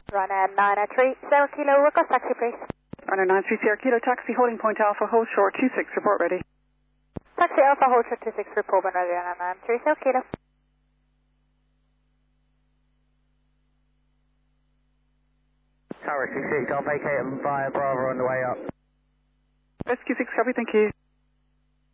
Ryanair 903 Sierra Kilo, request taxi please. Ryanair 930 Sierra Kilo, taxi holding point Alpha, hold short 26, report ready. Taxi Alpha, hold short 26, report when ready, Ryanair 903 Sierra Kilo. Tower 66, I'll vacate them via Bravo on the way up. Rescue 6, copy, thank you.